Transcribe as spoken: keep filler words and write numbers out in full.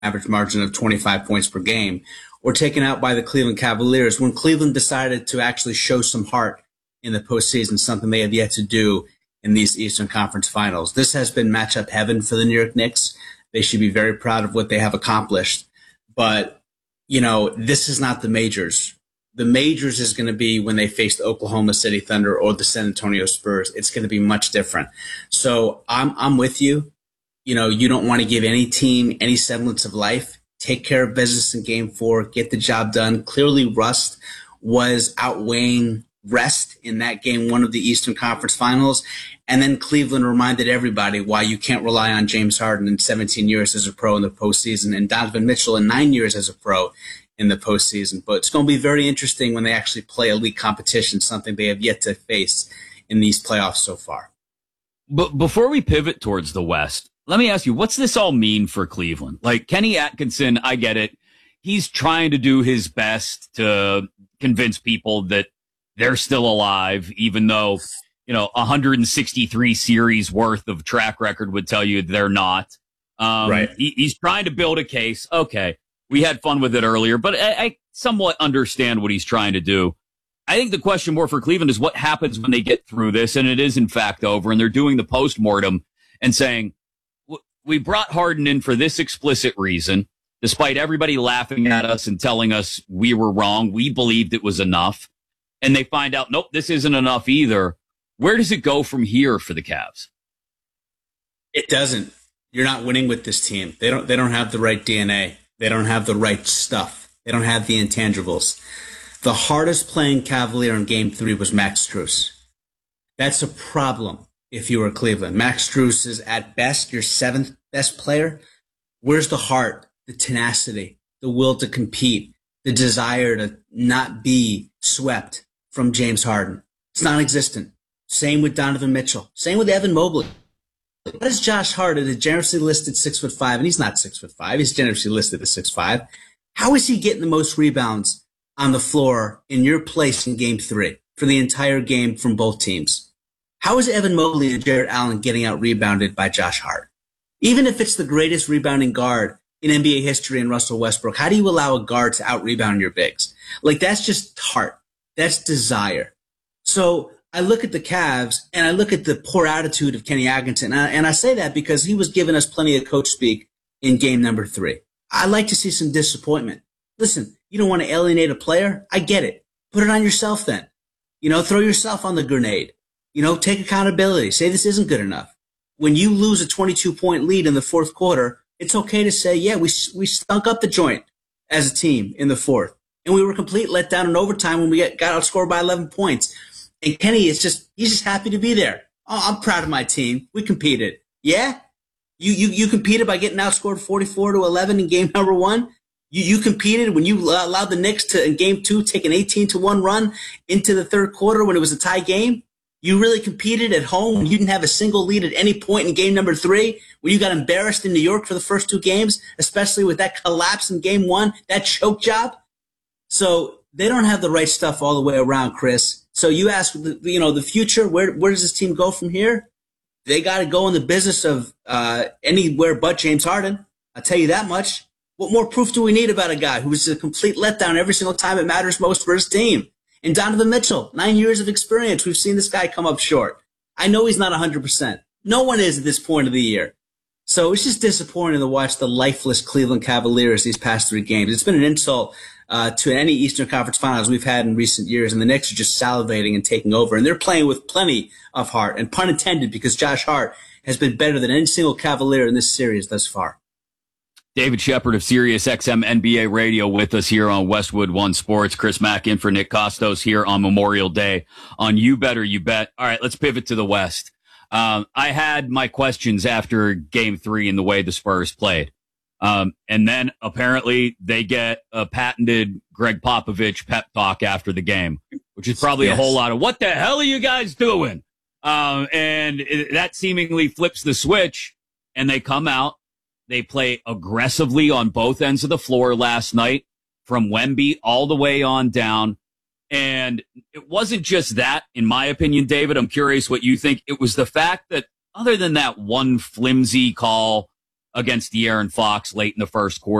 average margin of twenty-five points per game, or taken out by the Cleveland Cavaliers when Cleveland decided to actually show some heart in the postseason, something they have yet to do in these Eastern Conference Finals. This has been matchup heaven for the New York Knicks. They should be very proud of what they have accomplished. But, you know, this is not the majors. The majors is going to be when they face the Oklahoma City Thunder or the San Antonio Spurs. It's going to be much different. So I'm I'm with you. You know, you don't want to give any team any semblance of life. Take care of business in game four. Get the job done. Clearly, rust was outweighing rest in that game one of the Eastern Conference Finals. And then Cleveland reminded everybody why you can't rely on James Harden in seventeen years as a pro in the postseason and Donovan Mitchell in nine years as a pro in the postseason. But it's going to be very interesting when they actually play elite competition, something they have yet to face in these playoffs so far. But before we pivot towards the West, let me ask you, what's this all mean for Cleveland? Like, Kenny Atkinson, I get it. He's trying to do his best to convince people that they're still alive, even though, you know, one hundred sixty-three series worth of track record would tell you they're not. Um, right. He, he's trying to build a case. Okay, we had fun with it earlier, but I, I somewhat understand what he's trying to do. I think the question more for Cleveland is what happens when they get through this, and it is in fact over, and they're doing the postmortem and saying, we brought Harden in for this explicit reason, despite everybody laughing at us and telling us we were wrong. We believed it was enough. And they find out, nope, this isn't enough either. Where does it go from here for the Cavs? It doesn't. You're not winning with this team. They don't, they don't have the right D N A. They don't have the right stuff. They don't have the intangibles. The hardest playing Cavalier in game three was Max Strus. That's a problem. If you were Cleveland, Max Strus is at best your seventh best player. Where's the heart, the tenacity, the will to compete, the desire to not be swept from James Harden? It's non-existent. Same with Donovan Mitchell. Same with Evan Mobley. What is Josh Hart at a generously listed six foot five? And he's not six foot five. He's generously listed at six five. How is he getting the most rebounds on the floor in your place in game three for the entire game from both teams? How is Evan Mobley and Jarrett Allen getting out rebounded by Josh Hart? Even if it's the greatest rebounding guard in N B A history in Russell Westbrook, how do you allow a guard to out rebound your bigs? Like, that's just heart. That's desire. So I look at the Cavs and I look at the poor attitude of Kenny Atkinson. And I, and I say that because he was giving us plenty of coach speak in game number three. I like to see some disappointment. Listen, you don't want to alienate a player. I get it. Put it on yourself then. You know, throw yourself on the grenade. You know, take accountability. Say this isn't good enough. When you lose a twenty-two point lead in the fourth quarter, it's okay to say, yeah, we we stunk up the joint as a team in the fourth. And we were complete letdown in overtime when we get, got outscored by eleven points. And Kenny is just, he's just happy to be there. Oh, I'm proud of my team. We competed. Yeah? You, you, you competed by getting outscored forty-four to eleven in game number one. You, you competed when you allowed the Knicks to, in game two, take an eighteen to one run into the third quarter when it was a tie game. You really competed at home when you didn't have a single lead at any point in game number three, when you got embarrassed in New York for the first two games, especially with that collapse in game one, that choke job. So they don't have the right stuff all the way around, Chris. So you ask, you know, the future, where where does this team go from here? They got to go in the business of uh, anywhere but James Harden. I'll tell you that much. What more proof do we need about a guy who was a complete letdown every single time it matters most for his team? And Donovan Mitchell, nine years of experience. We've seen this guy come up short. I know he's not one hundred percent. No one is at this point of the year. So it's just disappointing to watch the lifeless Cleveland Cavaliers these past three games. It's been an insult uh, to any Eastern Conference Finals we've had in recent years, and the Knicks are just salivating and taking over. And they're playing with plenty of heart, and pun intended, because Josh Hart has been better than any single Cavalier in this series thus far. David Shepard of Sirius X M N B A Radio with us here on Westwood One Sports. Chris Mack in for Nick Costos here on Memorial Day on You Better You Bet. All right, let's pivot to the West. Um, I had my questions after game three and the way the Spurs played. Um, and then apparently they get a patented Greg Popovich pep talk after the game, which is probably yes. a whole lot of, what the hell are you guys doing? Um, and it, that seemingly flips the switch, and they come out. They play aggressively on both ends of the floor last night, from Wemby all the way on down. And it wasn't just that, in my opinion, David. I'm curious what you think. It was the fact that other than that one flimsy call against De'Aaron Fox late in the first quarter.